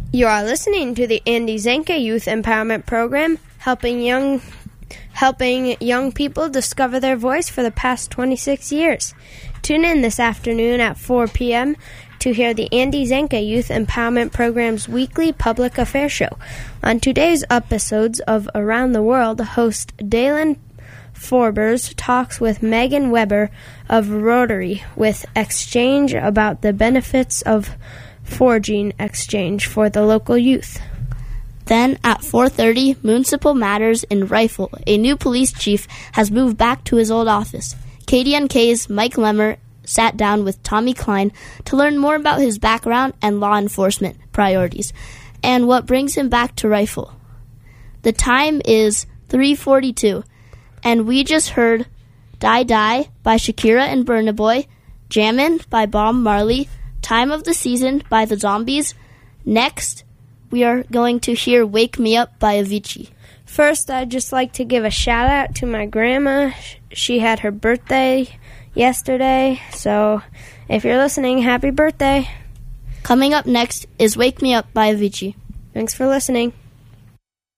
You are listening to the Andy Zanke Youth Empowerment Program, helping young people discover their voice for the past 26 years. Tune in this afternoon at 4 p.m. to hear the Andy Zanke Youth Empowerment Program's weekly public affairs show. On today's episodes of Around the World, host Dalen Forbes talks with Megan Weber of Rotary with Exchange about the benefits of forging exchange for the local youth. Then at 4:30, Municipal Matters in Rifle. A new police chief has moved back to his old office. KDNK's Mike Lemmer sat down with Tommy Klein to learn more about his background and law enforcement priorities and what brings him back to Rifle. The time is 3:42, and we just heard Die Die by Shakira and Burna Boy, Jammin' by Bob Marley, Time of the Season by the Zombies. Next, we are going to hear Wake Me Up by Avicii. First, I'd just like to give a shout out to my grandma. She had her birthday yesterday, so if you're listening, happy birthday. Coming up next is Wake Me Up by Avicii. Thanks for listening.